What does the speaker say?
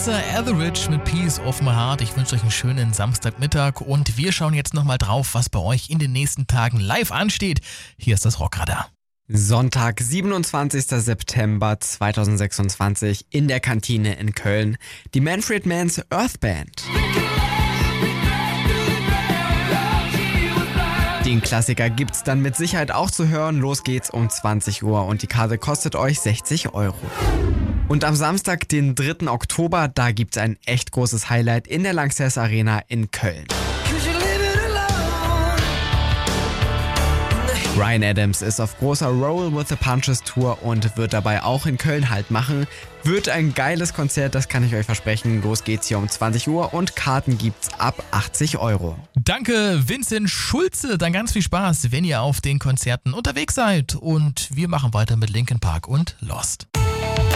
Vanessa Etheridge mit Piece of My Heart. Ich wünsche euch einen schönen Samstagmittag und wir schauen jetzt nochmal drauf, was bei euch in den nächsten Tagen live ansteht. Hier ist das Rockradar. Sonntag, 27. September 2026 in der Kantine in Köln. Die Manfred Mann's Earth Band. Den Klassiker gibt's dann mit Sicherheit auch zu hören. Los geht's um 20 Uhr und die Karte kostet euch 60 €. Und am Samstag, den 3. Oktober, da gibt's ein echt großes Highlight in der Lanxess Arena in Köln. Bryan Adams ist auf großer Roll with the Punches Tour und wird dabei auch in Köln Halt machen. Wird ein geiles Konzert, das kann ich euch versprechen. Los geht's hier um 20 Uhr und Karten gibt's ab 80 €. Danke, Vincent Schulze. Dann ganz viel Spaß, wenn ihr auf den Konzerten unterwegs seid. Und wir machen weiter mit Linkin Park und Lost.